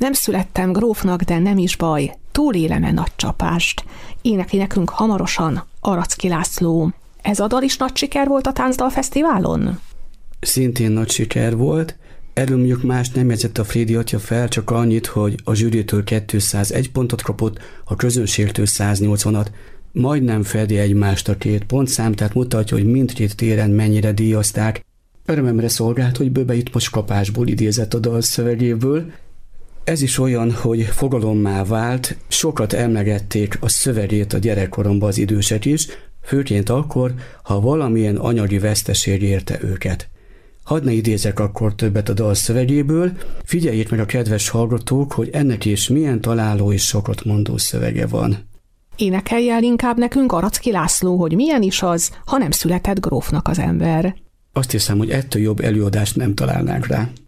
Nem születtem grófnak, de nem is baj, túlélem-e nagy csapást. Énekli nekünk hamarosan Aracki László. Ez a dal is nagy siker volt a Táncdal Fesztiválon? Szintén nagy siker volt. Erről mondjuk más nem jegyzett a Frédi atya fel, csak annyit, hogy a zsűritől 201 pontot kapott, a közönségtől 180-at. Majdnem fedi egymást a két pontszám, tehát mutatja, hogy mindkét téren mennyire díjazták. Örömemre szolgált, hogy Böbe itt most kapásból idézett a dal szövegéből. Ez is olyan, hogy fogalommá vált, sokat emlegették a szövegét a gyerekkoromban az idősek is, főként akkor, ha valamilyen anyagi veszteség érte őket. Hadd ne idézek akkor többet a dal szövegéből, figyeljék meg a kedves hallgatók, hogy ennek is milyen találó és sokat mondó szövege van. Énekelj el inkább nekünk, Aracki László, hogy milyen is az, ha nem született grófnak az ember. Azt hiszem, hogy ettől jobb előadást nem találnánk rá.